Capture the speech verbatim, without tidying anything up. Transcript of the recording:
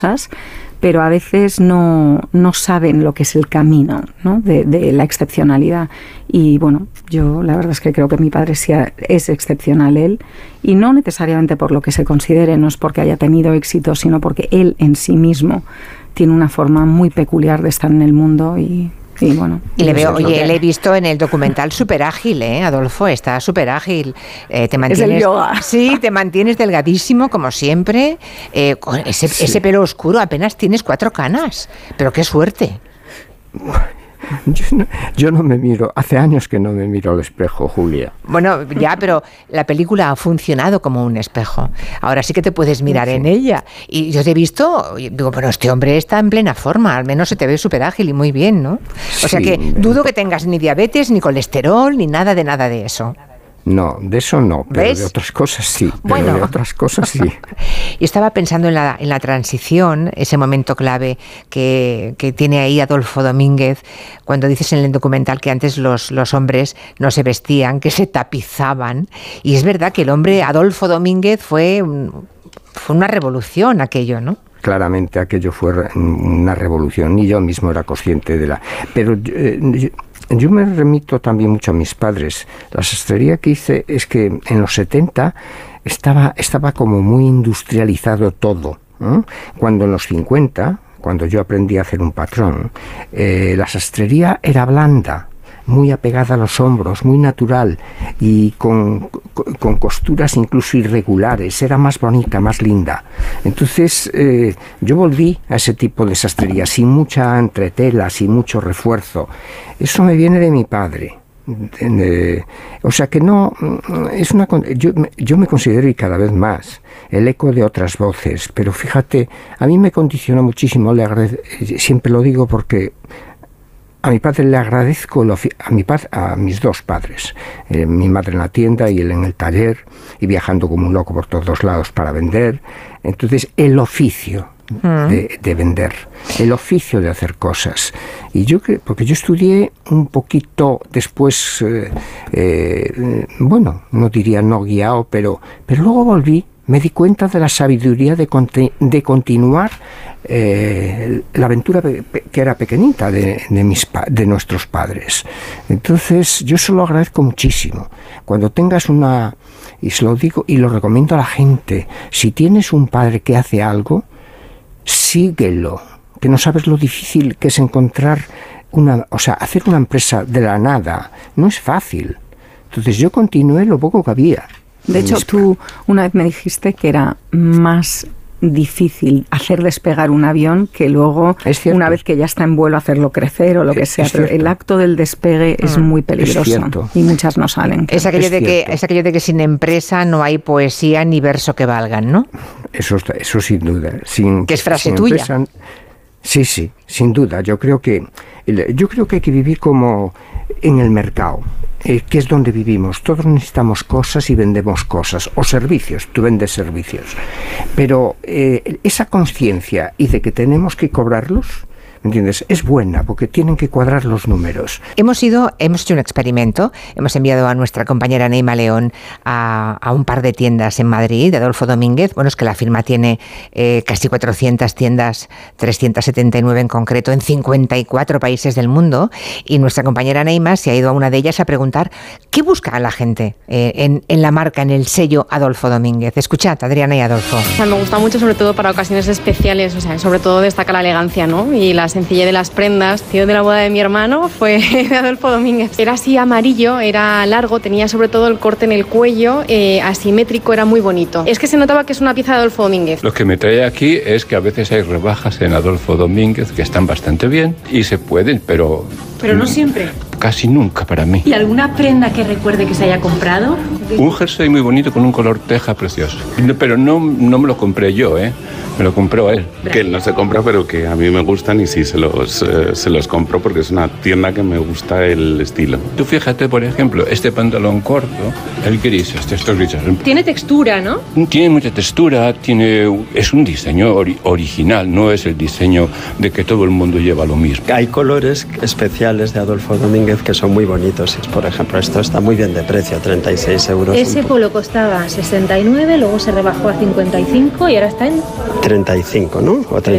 pero a veces no, no saben lo que es el camino, ¿no? de, de la excepcionalidad. Y bueno, yo la verdad es que creo que mi padre sí es excepcional él, y no necesariamente por lo que se considere, no es porque haya tenido éxito, sino porque él en sí mismo tiene una forma muy peculiar de estar en el mundo y... Y bueno, y le veo, oye, le he visto en el documental súper ágil, ¿eh, Adolfo? Está súper ágil. Eh, te mantienes, es el yoga. Sí, te mantienes delgadísimo, como siempre. Eh, con ese, sí. ese pelo oscuro, apenas tienes cuatro canas. Pero qué suerte. Yo no, yo no me miro, hace años que no me miro al espejo, Julia. Bueno, ya, pero la película ha funcionado como un espejo. Ahora sí que te puedes mirar sí. en ella. Y yo te he visto, digo, bueno, este hombre está en plena forma, al menos se te ve súper ágil y muy bien, ¿no? O sí, sea que dudo que tengas ni diabetes, ni colesterol, ni nada de nada de eso. No, de eso no, pero ¿ves? De otras cosas sí. Bueno. Pero de otras cosas sí. Y estaba pensando en la, en la transición, ese momento clave que, que tiene ahí Adolfo Domínguez, cuando dices en el documental que antes los, los hombres no se vestían, que se tapizaban. Y es verdad que el hombre Adolfo Domínguez fue, fue una revolución aquello, ¿no? Claramente aquello fue una revolución y yo mismo era consciente de la... Pero eh, yo, yo me remito también mucho a mis padres. La sastrería que hice es que en los setenta estaba, estaba como muy industrializado todo, ¿eh? Cuando en los cincuenta, cuando yo aprendí a hacer un patrón, eh, la sastrería era blanda, muy apegada a los hombros, muy natural y con, con costuras incluso irregulares, era más bonita, más linda. Entonces eh, yo volví a ese tipo de sastrería, sin mucha entretela, sin mucho refuerzo. Eso me viene de mi padre. Eh, o sea que no, es una, yo, yo me considero, y cada vez más, el eco de otras voces, pero fíjate, a mí me condicionó muchísimo, le agrade, siempre lo digo porque... A mi padre le agradezco, lo, a, mi, a mis dos padres, eh, mi madre en la tienda y él en el taller, y viajando como un loco por todos lados para vender. Entonces, el oficio mm. de, de vender, el oficio de hacer cosas. Y yo, porque yo estudié un poquito después, eh, eh, bueno, no diría no guiado, pero, pero luego volví. Me di cuenta de la sabiduría de, conti- de continuar eh, la aventura pe- que era pequeñita de, de, mis pa- de nuestros padres. Entonces, yo se lo agradezco muchísimo. Cuando tengas una... Y se lo digo y lo recomiendo a la gente. Si tienes un padre que hace algo, síguelo. Que no sabes lo difícil que es encontrar una... O sea, hacer una empresa de la nada. No es fácil. Entonces, yo continué lo poco que había. De hecho, tú una vez me dijiste que era más difícil hacer despegar un avión que luego, una vez que ya está en vuelo, hacerlo crecer o lo que sea. Pero el acto del despegue mm. es muy peligroso es y muchas no salen. Es aquello, es, de que, es aquello de que sin empresa no hay poesía ni verso que valgan, ¿no? Eso, eso sin duda. Sin, que es frase sin tuya. Empresa, sí, sí, sin duda. Yo creo que, yo creo que hay que vivir como en el mercado. Eh, que es donde vivimos. Todos necesitamos cosas y vendemos cosas, o servicios, tú vendes servicios. Pero eh, esa conciencia y de que tenemos que cobrarlos, ¿me entiendes? Es buena, porque tienen que cuadrar los números. Hemos ido, hemos hecho un experimento, hemos enviado a nuestra compañera Neima León a, a un par de tiendas en Madrid, de Adolfo Domínguez. Bueno, es que la firma tiene eh, casi cuatrocientas tiendas, trescientas setenta y nueve en concreto, en cincuenta y cuatro países del mundo, y nuestra compañera Neima se ha ido a una de ellas a preguntar qué busca la gente eh, en, en la marca, en el sello Adolfo Domínguez. Escuchad, Adriana y Adolfo. O sea, me gusta mucho, sobre todo para ocasiones especiales, o sea, sobre todo destaca la elegancia, ¿no? Y la sencillez de las prendas. El tío de la boda de mi hermano fue de Adolfo Domínguez. Era así amarillo, era largo, tenía sobre todo el corte en el cuello, eh, asimétrico, era muy bonito. Es que se notaba que es una pieza de Adolfo Domínguez. Lo que me trae aquí es que a veces hay rebajas en Adolfo Domínguez que están bastante bien y se pueden, pero... Pero no siempre. Casi nunca para mí. ¿Y alguna prenda que recuerde que se haya comprado? Un jersey muy bonito con un color teja precioso. Pero no, no me lo compré yo, ¿eh? Me lo compró él. Que él no se compra, pero que a mí me gustan y sí se los, eh, se los compro porque es una tienda que me gusta el estilo. Tú fíjate, por ejemplo, este pantalón corto, el gris, este, estos grises. Tiene textura, ¿no? Tiene mucha textura, tiene, es un diseño ori- original, no es el diseño de que todo el mundo lleva lo mismo. Hay colores especiales de Adolfo Domínguez que son muy bonitos. Por ejemplo, esto está muy bien de precio, treinta y seis euros. Ese polo costaba sesenta y nueve, luego se rebajó a cincuenta y cinco y ahora está en... treinta y cinco, ¿no? O treinta